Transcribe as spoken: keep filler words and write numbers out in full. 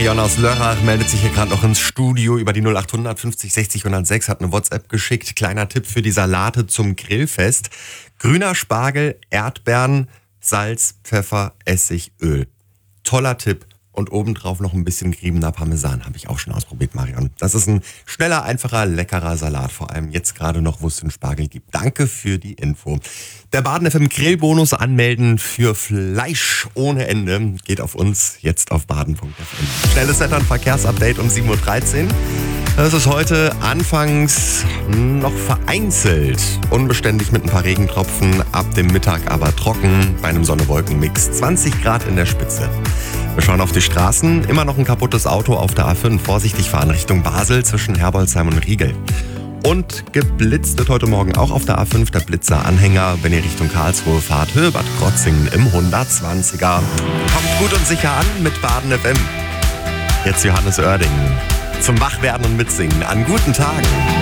Marion aus Lörrach meldet sich hier gerade noch ins Studio über die null acht hundert fünfzig sechzig hundertsechs, hat eine WhatsApp geschickt. Kleiner Tipp für die Salate zum Grillfest. Grüner Spargel, Erdbeeren, Salz, Pfeffer, Essig, Öl. Toller Tipp. Und obendrauf noch ein bisschen geriebener Parmesan. Habe ich auch schon ausprobiert, Marion. Das ist ein schneller, einfacher, leckerer Salat. Vor allem jetzt gerade noch, wo es den Spargel gibt. Danke für die Info. Der Baden F M Grillbonus anmelden für Fleisch ohne Ende geht auf uns, jetzt auf baden punkt f m. Schnelles Wetter und Verkehrsupdate um sieben Uhr dreizehn. Das ist heute anfangs noch vereinzelt. Unbeständig mit ein paar Regentropfen, ab dem Mittag aber trocken bei einem Sonne-Wolken-Mix. zwanzig Grad in der Spitze. Wir schauen auf die Straßen. Immer noch ein kaputtes Auto auf der A fünf. Vorsichtig fahren Richtung Basel zwischen Herbolzheim und Riegel. Und geblitzt wird heute Morgen auch auf der A fünf der Blitzer-Anhänger, wenn ihr Richtung Karlsruhe fahrt. Höhe Bad Krotzingen im hundertzwanziger. Kommt gut und sicher an mit Baden F M. Jetzt Johannes Oerding zum Wachwerden und Mitsingen an guten Tagen.